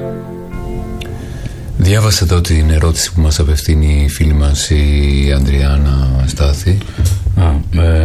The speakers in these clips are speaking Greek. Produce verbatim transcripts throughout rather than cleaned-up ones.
Διάβασα εδώ την ερώτηση που μας απευθύνει η φίλη μας η Ανδριάννα Στάθη. Α, ε,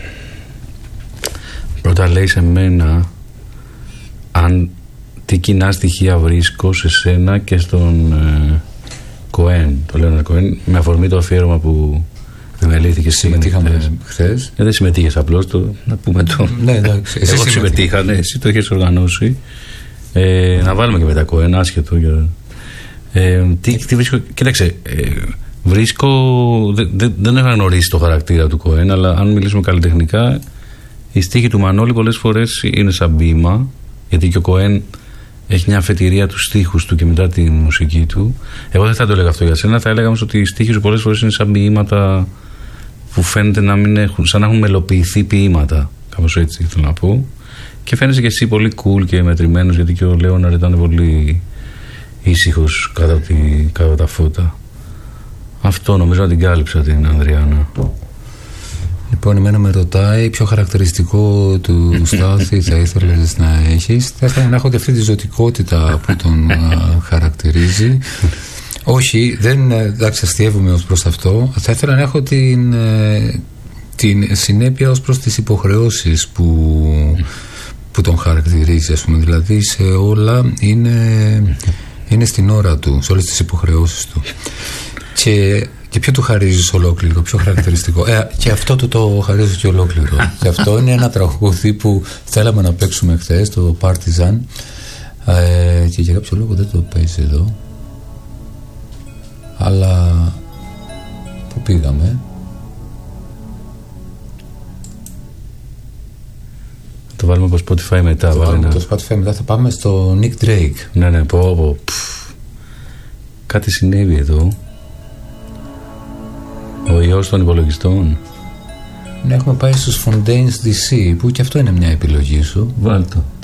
πρώτα λέει σε μένα αν τι κοινά στοιχεία βρίσκω σε σένα και στον ε, Κοέν, το Λέοναρντ Κοέν, με αφορμή το αφιέρωμα που επιμελήθηκε συμμετείχαμε χθες. Ε, δεν συμμετείχες απλώς, το, να πούμε το. Ναι, εντάξει. Εγώ συμμετείχα, συμμετείχα, ναι, εσύ το έχεις οργανώσει. Ε, να βάλουμε και μετά Κοέν, άσχετο. Για, ε, τι, τι βρίσκω, κοίταξε, ε, βρίσκω, δε, δε, δεν έχω γνωρίσει το χαρακτήρα του Κοέν, αλλά αν μιλήσουμε καλλιτεχνικά, η στίχη του Μανώλη πολλές φορές είναι σαν ποίημα, γιατί και ο Κοέν έχει μια αφετηρία του στίχους του και μετά τη μουσική του. Εγώ δεν θα το έλεγα αυτό για σένα, θα έλεγα όμως ότι οι στίχοι σου πολλές φορές είναι σαν ποίηματα που φαίνεται να μην έχουν, σαν να έχουν μελοποιηθεί ποίηματα. Κάπως έτσι θέλω να πω. Και φαίνεσαι και εσύ πολύ cool και μετρημένος, γιατί και ο Λέοναρντ ήταν πολύ ήσυχος κάτω, τη, κάτω τα φώτα. Αυτό νομίζω να την κάλυψα την Ανδριάννα. Λοιπόν, εμένα με ρωτάει ποιο χαρακτηριστικό του Στάθη θα ήθελες να έχεις. Θα ήθελα να έχω και αυτή τη ζωτικότητα που τον α, χαρακτηρίζει. Όχι, δεν, εντάξει, αστειεύομαι ως προς αυτό. Θα ήθελα να έχω την, την συνέπεια ως προς τις υποχρεώσεις που, που τον χαρακτηρίζει, ας πούμε. Δηλαδή σε όλα είναι, είναι στην ώρα του, σε όλες τις υποχρεώσεις του. Και Και ποιο του χαρίζεις ολόκληρο, πιο χαρακτηριστικό. Ε, και αυτό του το χαρίζω και ολόκληρο. Και αυτό είναι ένα τραγούδι που θέλαμε να παίξουμε χθες, το Partizan. Ε, και για κάποιο λόγο δεν το παίζει εδώ. Αλλά πού πήγαμε? Το βάλουμε από Spotify μετά. Το βάλουμε ένα... το Spotify μετά, θα πάμε στο Nick Drake. Ναι, ναι, πω, πω. Κάτι συνέβη εδώ. Ο ιός των υπολογιστών. Ναι, έχουμε πάει στους Fontaines ντι σι, που και αυτό είναι μια επιλογή σου. Βάλ' το.